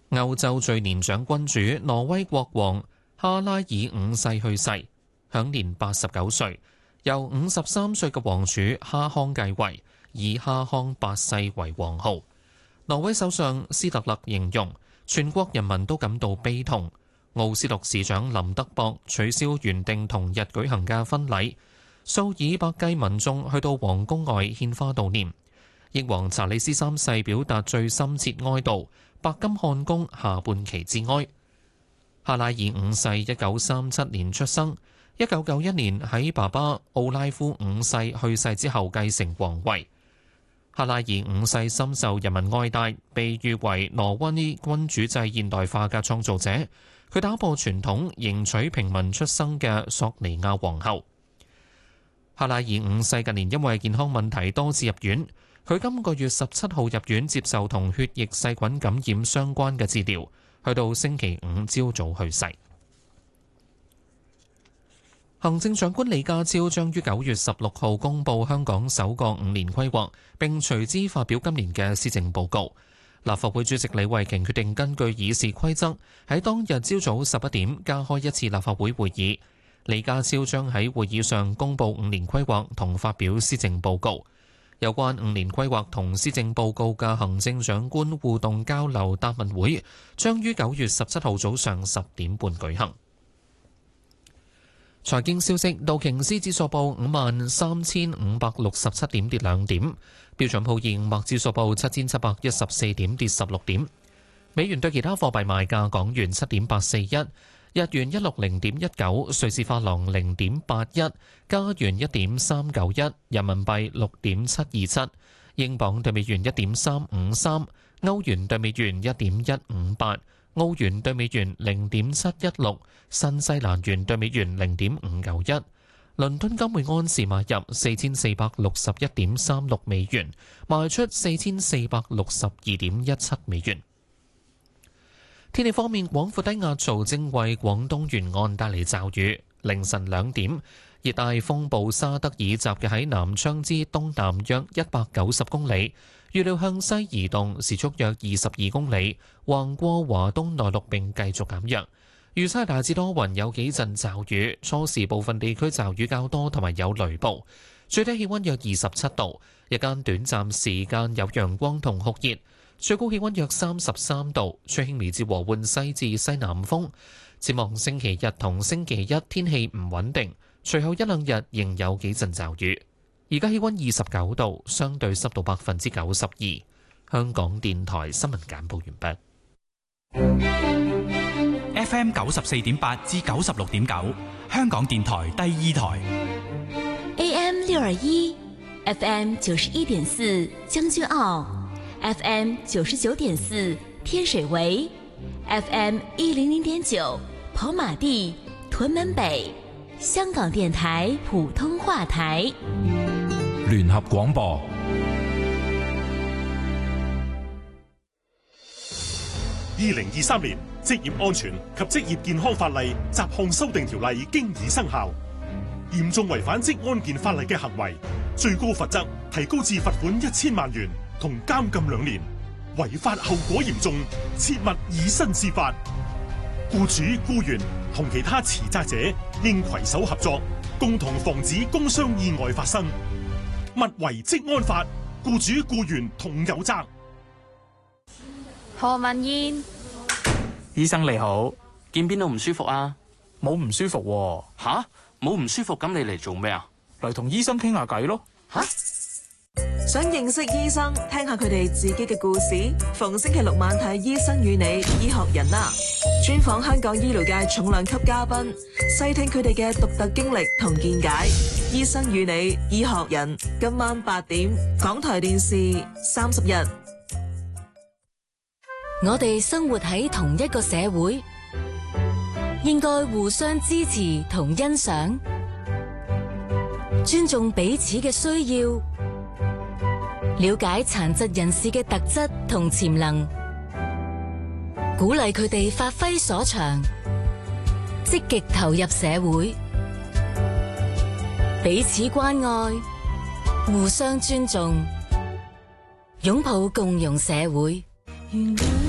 歐洲最年長君主挪威國王哈拉爾五世去世，享年89歲，由53歲嘅王儲哈康繼位，以哈康8世為王號。挪威首相斯特勒形容全國人民都感到悲痛。奧斯陸市長林德博取消原定同日舉行嘅婚禮，數以百計民眾去到皇宮外獻花悼念。英皇查理斯三世表達最深切哀悼，白金漢宮下半旗致哀。哈拉爾五世1937年出生，1991年喺爸爸奧拉夫五世去世之後繼承皇位。哈拉爾五世深受人民愛戴，被譽為挪威君主制現代化嘅創造者。佢打破傳統，迎娶平民出生嘅索尼亞皇后。哈拉爾五世近年因為健康問題多次入院，佢今個月17號入院接受同血液細菌感染相關嘅治療，去到星期五朝早去世。行政長官李家超將於9月16號公布香港首個5年規劃，並隨之發表今年嘅施政報告。立法會主席李慧瓊決定根據議事規則，喺當日朝早11點加開一次立法會會議。李家超將喺會議上公布5年規劃同發表施政報告。有關5年規劃同施政報告嘅行政長官互動交流答問會，將於9月17號早上10點半舉行。財經消息，道瓊斯指數報53,567點，跌2點；標準普爾500指數報7,714點，跌16點。美元對其他貨幣賣價：港元7.841，日元160.19，瑞士法郎0.81，加元1.391，人民幣6.727，英鎊對美元1.353，歐元對美元1.158。澳元對美元0.716，新西蘭元對美元0.591，倫敦金每安士買入4461.36美元，賣出4462.17美元。天氣方面，廣闊低壓槽正為廣東沿岸帶嚟驟雨。凌晨2點，熱帶風暴沙德爾集結喺南昌之東南約190公里。預料向西移動，時速約22公里，橫過華東內陸並繼續減弱。預測大致多雲，有幾陣驟雨，初時部分地區驟雨較多，同埋有雷暴。最低氣溫約27度，日間短暫時間有陽光同酷熱，最高氣溫約33度，吹輕微至和緩西至西南風。展望星期日同星期一天氣唔穩定，隨後一兩日仍有幾陣驟雨。而家氣溫29度，相對濕度92%。香港電台新聞簡報完畢。FM 94.8至96.9，香港電台第2台。 AM 621 ，FM 91.4將軍澳 ，FM 99.4天水圍 ，FM 100.9跑馬地屯門北，香港電台普通話台。 聯合廣播。 2023年職業安全及職業健康法例雜項修訂條例經已生效，嚴重違反職安健法例嘅行為，最高罰則提高至罰款1000萬元同監禁2年，違法後果嚴重，切勿以身試法。僱主、僱員同其他持責者應攜手合作，共同防止工傷意外發生。勿違職安法，僱主僱員同有責。 何文燕， 醫生你好， 見邊度唔舒服啊？ 冇唔舒服喎。 吓？冇唔舒服咁你嚟做咩啊？ 嚟同醫生傾下偈咯。 吓？ 想認識醫生，聽下佢哋自己嘅故事。逢星期六晚睇《醫生與你》，醫學人啦，專訪香港醫療界重量級嘉賓，細聽佢哋嘅獨特經歷同見解。《醫生與你》，醫學人，今晚8點，港台電視30日。 我哋生活喺同一個社會，應該互相支持同欣賞，尊重彼此嘅需要，了解殘疾人士嘅特質同潛能，鼓勵佢哋發揮所長，積極投入社會，彼此關愛，互相尊重，擁抱共融社會。